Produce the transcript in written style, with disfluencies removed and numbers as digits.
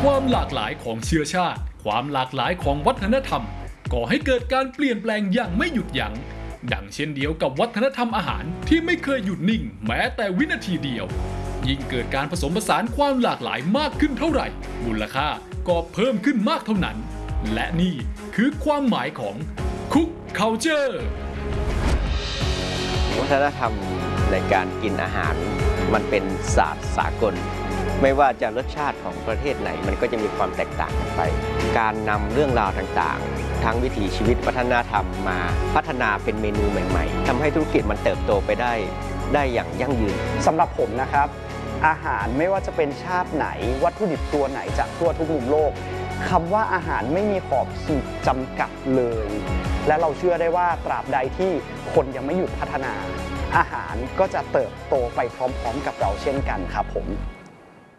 ความหลากหลายของเชื้อชาติความหลากหลายของวัฒนธรรมก่อให้เกิดการเปลี่ยนแปลงอย่างไม่หยุดยั้งดังเช่นเดียวกับวัฒนธรรมอาหารที่ไม่เคยหยุดนิ่งแม้แต่วินาทีเดียวยิ่งเกิดการผสมผสานความหลากหลายมากขึ้นเท่าไหร่มูลค่าก็เพิ่มขึ้นมากเท่านั้นและนี่คือความหมายของคุกคัลเจอร์วัฒนธรรมในการกินอาหารมันเป็นศาสตร์สากลไม่ว่าจะรสชาติของประเทศไหนมันก็จะมีความแตกต่างกันไปการนำเรื่องราวต่างๆทั้งวิถีชีวิตวัฒนธรรมมาพัฒนาเป็นเมนูใหม่ๆทำให้ธุรกิจมันเติบโตไปได้อย่างยั่งยืนสำหรับผมนะครับอาหารไม่ว่าจะเป็นชาติไหนวัตถุดิบตัวไหนจากทั่วทุกมุมโลกคำว่าอาหารไม่มีขอบขีดจำกัดเลยและเราเชื่อได้ว่าตราบใดที่คนยังไม่หยุดพัฒนาอาหารก็จะเติบโตไปพร้อมๆกับเราเช่นกันครับผม